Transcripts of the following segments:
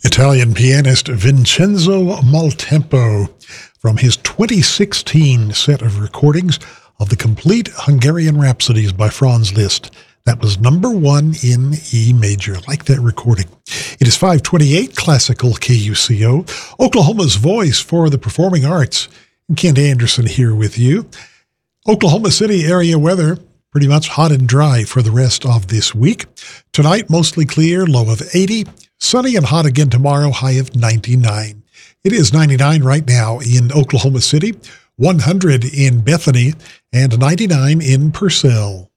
Italian pianist Vincenzo Maltempo from his 2016 set of recordings of the complete Hungarian Rhapsodies by Franz Liszt. That was number 1 in E major. I like that recording. It is 528 Classical KUCO, Oklahoma's voice for the performing arts. Kent Anderson here with you. Oklahoma City area weather, pretty much hot and dry for the rest of this week. Tonight, mostly clear, low of 80. Sunny and hot again tomorrow, high of 99. It is 99 right now in Oklahoma City, 100 in Bethany, and 99 in Purcell.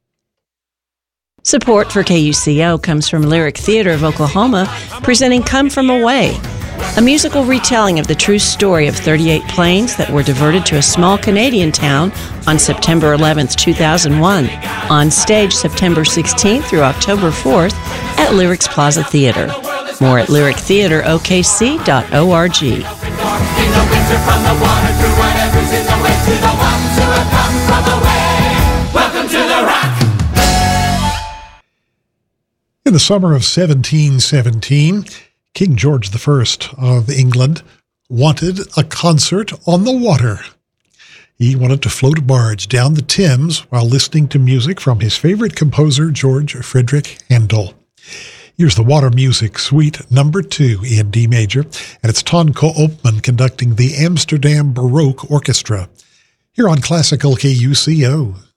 Support for KUCO comes from Lyric Theater of Oklahoma, presenting Come From Away, a musical retelling of the true story of 38 planes that were diverted to a small Canadian town on September 11th, 2001, on stage September 16th through October 4th at Lyrics Plaza Theater. More at lyrictheaterokc.org. In the summer of 1717, King George I of England wanted a concert on the water. He wanted to float a barge down the Thames while listening to music from his favorite composer, George Frederick Handel. Here's the Water Music Suite number 2 in D major, and it's Tonko Opman conducting the Amsterdam Baroque Orchestra here on Classical KUCO.